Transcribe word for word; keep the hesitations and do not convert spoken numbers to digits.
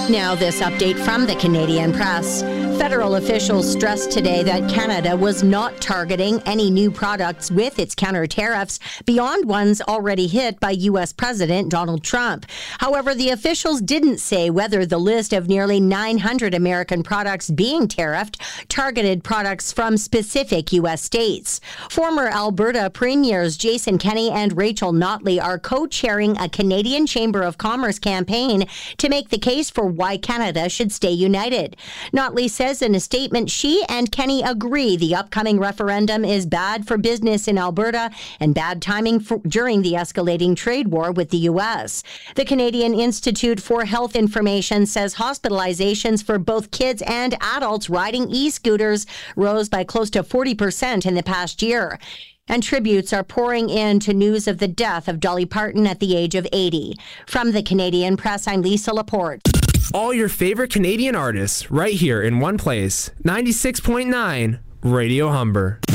Now, this update from the Canadian Press. Federal officials stressed today that Canada was not targeting any new products with its counter tariffs beyond ones already hit by U S President Donald Trump. However, the officials didn't say whether the list of nearly nine hundred American products being tariffed targeted products from specific U S states. Former Alberta Premiers Jason Kenney and Rachel Notley are co-chairing a Canadian Chamber of Commerce campaign to make the case for why Canada should stay united. Notley says in a statement she and Kenney agree the upcoming referendum is bad for business in Alberta and bad timing for, during the escalating trade war with the U S. The Canadian Institute for Health Information says hospitalizations for both kids and adults riding e-scooters rose by close to forty percent in the past year. And tributes are pouring in to news of the death of Dolly Parton at the age of eighty. From the Canadian Press, I'm Lisa Laporte. All your favorite Canadian artists right here in one place. ninety-six point nine Radio Humber.